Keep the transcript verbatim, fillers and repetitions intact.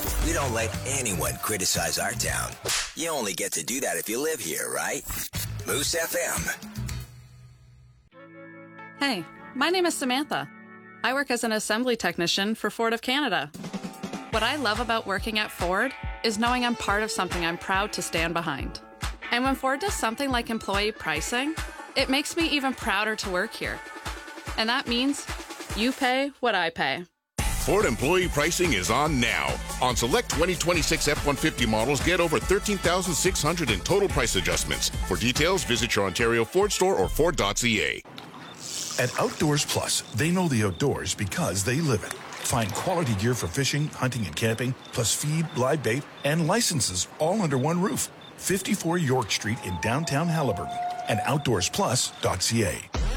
We don't let anyone criticize our town. You only get to do that if you live here, right? Moose F M. Hey, my name is Samantha. I work as an assembly technician for Ford of Canada. What I love about working at Ford is knowing I'm part of something I'm proud to stand behind. And when Ford does something like employee pricing, it makes me even prouder to work here. And that means you pay what I pay. Ford employee pricing is on now. On select twenty twenty-six F one fifty models, get over thirteen thousand six hundred dollars in total price adjustments. For details, visit your Ontario Ford store or Ford dot C A. At Outdoors Plus, they know the outdoors because they live it. Find quality gear for fishing, hunting, and camping, plus feed, live bait, and licenses all under one roof. fifty-four York Street in downtown Haliburton and outdoors plus dot C A.